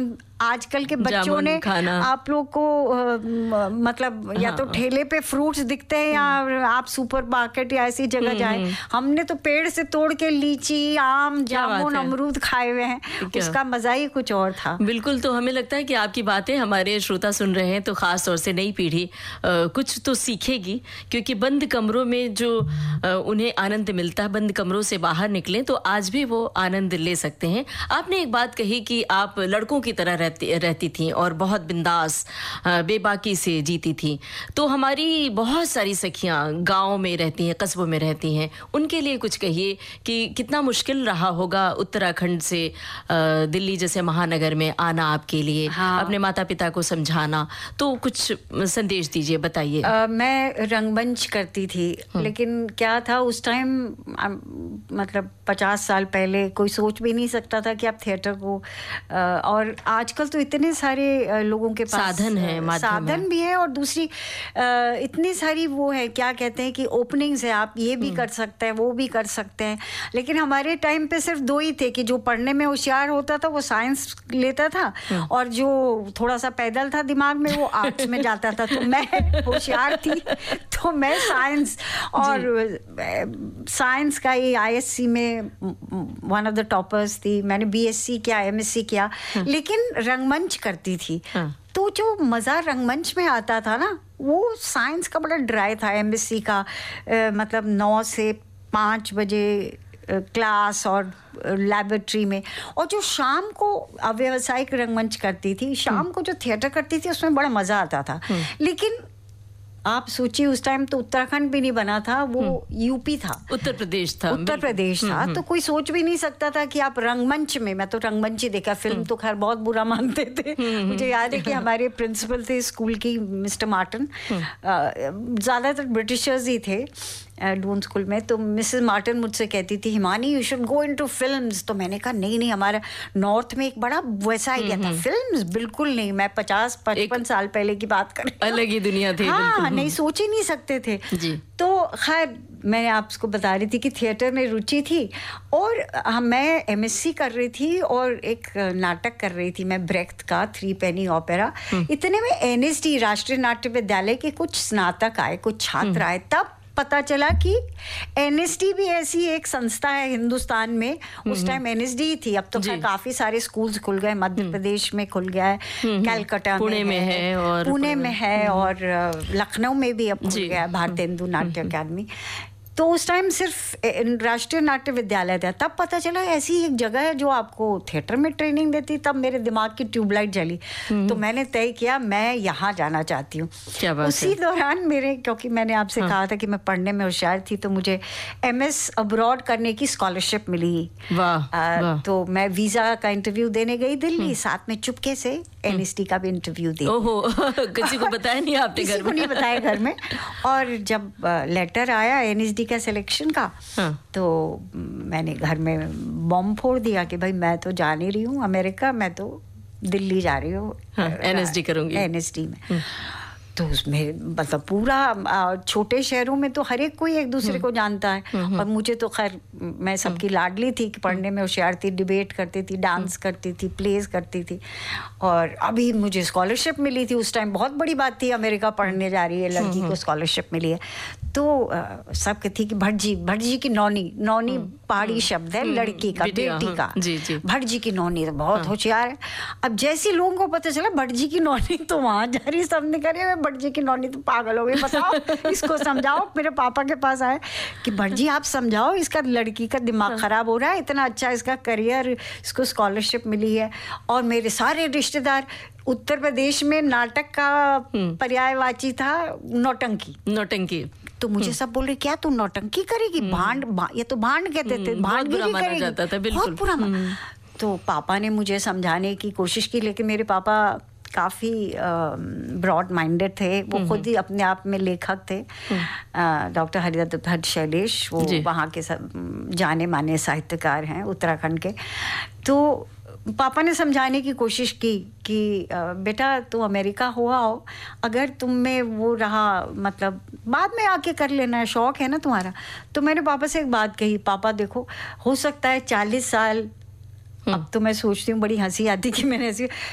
आजकल के बच्चों ने आप लोग को मतलब या तो ठेले पे फ्रूट्स दिखते हैं या आप सुपर मार्केट या ऐसी जगह जाएं, हमने तो पेड़ से तोड़ के लीची, आम, जामुन, अमरूद खाए हुए हैं, उसका मजा ही कुछ और था। बिल्कुल। तो हमें लगता है कि आपकी बातें हमारे श्रोता सुन रहे हैं तो खास तौर से नई पीढ़ी कुछ तो सीखेगी, क्योंकि बंद कमरों में जो उन्हें आनंद मिलता है, बंद कमरों से बाहर निकलें तो आज भी वो आनंद ले सकते हैं। आपने एक बात कही कि आप लड़कों की तरह रहती थी और बहुत बिंदास बेबाकी से जीती थी। तो हमारी बहुत सारी सखियां गाँव में रहती हैं, कस्बों में रहती हैं, उनके लिए कुछ कहिए कि कितना मुश्किल रहा होगा उत्तराखंड से दिल्ली जैसे महानगर में आना आपके लिए, अपने माता पिता को समझाना। तो कुछ संदेश दीजिए, बताइए। मैं रंगमंच करती थी, लेकिन क्या था उस टाइम, मतलब 50 साल पहले कोई सोच भी नहीं सकता था कि आप थिएटर को, और आजकल तो इतने सारे लोगों के पास साधन भी है, और दूसरी इतनी सारी वो है, क्या कहते हैं कि ओपनिंग्स है, आप ये भी कर सकते हैं, वो भी कर सकते हैं। लेकिन हमारे टाइम पे सिर्फ 2 ही थे कि जो पढ़ने में होशियार होता था वो साइंस लेता था, और जो थोड़ा सा पैदल था दिमाग में वो आर्ट्स में जाता था। तो मैं होशियार थी तो मैं साइंस, और साइंस का ही ISC में वन ऑफ द टॉपर्स थी। मैंने BSc किया, MSc किया, लेकिन रंगमंच करती थी। तो जो मज़ा रंगमंच में आता था ना, वो साइंस का बड़ा ड्राई था। MSc का मतलब 9 से 5 बजे क्लास और लैबोरेटरी में, और जो शाम को व्यावसायिक रंगमंच करती थी, शाम को जो थिएटर करती थी, उसमें बड़ा मज़ा आता था। लेकिन आप सोचिए उस टाइम तो उत्तराखंड भी नहीं बना था, वो UP था, उत्तर प्रदेश था। तो कोई सोच भी नहीं सकता था कि आप रंगमंच में, मैं तो रंगमंच ही देखा, फिल्म तो खैर बहुत बुरा मानते थे। मुझे याद है कि हमारे प्रिंसिपल थे स्कूल की, मिस्टर मार्टिन, ज़्यादातर ब्रिटिशर्स ही थे डून स्कूल में। तो मिसेस मार्टिन मुझसे कहती थी, Himani you should go into films. तो मैंने कहा नहीं, हमारा नॉर्थ में एक बड़ा वैसा आइडिया था, फिल्म्स बिल्कुल नहीं। मैं 50-55 साल पहले की बात कर रही हूं, अलग ही दुनिया थी। हाँ, नहीं सोच ही नहीं सकते थे जी। तो खैर मैं आपको बता रही थी कि थिएटर में रुचि थी, और मैं MSc कर रही थी और एक नाटक कर रही थी मैं, ब्रेख्त का 3 पेनी ओपेरा। इतने में NSD राष्ट्रीय नाट्य विद्यालय के कुछ स्नातक आए, कुछ छात्र आए। तब पता चला कि NSD भी ऐसी एक संस्था है हिंदुस्तान में। उस टाइम NSD थी, अब तो काफी सारे स्कूल्स खुल गए, मध्य प्रदेश में खुल गया है, कलकत्ता पुणे में है, और पुणे में है, और लखनऊ में भी अब खुल गया है भारतेंदु नाट्य अकादमी। तो उस टाइम सिर्फ राष्ट्रीय नाट्य विद्यालय था। तब पता चला ऐसी एक जगह है जो आपको थिएटर में ट्रेनिंग देती। तब मेरे दिमाग की ट्यूबलाइट जली, तो मैंने तय किया मैं यहाँ जाना चाहती हूँ। उसी दौरान मेरे, क्योंकि मैंने आपसे कहा था कि मैं पढ़ने में होशियार थी, तो मुझे MS अब्रॉड करने की स्कॉलरशिप मिली। वाह। तो मैं वीजा का इंटरव्यू देने गई दिल्ली, साथ में चुपके से NSD का भी इंटरव्यू दी। ओहो, किसी को बताया नहीं आपने? किसी को नहीं बताया घर में। और जब लेटर आया NSD का सिलेक्शन का, तो मैंने घर में बॉम्ब फोड़ दिया कि भाई मैं तो जा नहीं रही हूँ अमेरिका, मैं तो दिल्ली जा रही हूँ, NSD करूँगी, NSD में। तो उसमें मतलब पूरा छोटे शहरों में तो हर एक कोई एक दूसरे को जानता है, और मुझे तो खैर मैं सबकी लाडली थी कि पढ़ने में होशियार थी, डिबेट करती थी, डांस करती थी, प्लेज करती थी, और अभी मुझे स्कॉलरशिप मिली थी। उस टाइम बहुत बड़ी बात थी, अमेरिका पढ़ने जा रही है लड़की को स्कॉलरशिप मिली है। तो सब कहती कि भटजी की नौनी पहाड़ी शब्द है लड़की का, बेटी का। भटजी की नौनी तो बहुत होशियार है। अब जैसे लोगों को पता चला भटजी की नौनी, तो वहां जा रही, सबने कहा भटजी की नौनी तो पागल हो गई, बताओ इसको समझाओ। मेरे पापा के पास आए कि भटजी आप समझाओ, इसका लड़की का दिमाग खराब हो रहा है, इतना अच्छा इसका करियर, इसको स्कॉलरशिप मिली है। और मेरे सारे रिश्तेदार, उत्तर प्रदेश में नाटक का पर्यायवाची था नौटंकी। तो मुझे सब बोल रहे क्या तू नौटंकी करेगी, भांड, ये तो भांड कहते थे, भांडगिरी करेगी, बहुत बुरा। तो पापा ने मुझे समझाने की कोशिश की, लेकिन मेरे पापा काफ़ी ब्रॉड माइंडेड थे। वो खुद ही अपने आप में लेखक थे, डॉक्टर हरिदत्त भट्ट शैलेश, वो वहाँ के सब जाने माने साहित्यकार हैं उत्तराखंड के। तो पापा ने समझाने की कोशिश की कि बेटा तू अमेरिका हुआ हो, अगर तुम में वो रहा, मतलब बाद में आके कर लेना है, शौक है ना तुम्हारा। तो मैंने पापा से एक बात कही, पापा देखो हो सकता है 40 साल, अब तो मैं सोचती हूँ बड़ी हंसी आती कि मैंने ऐसी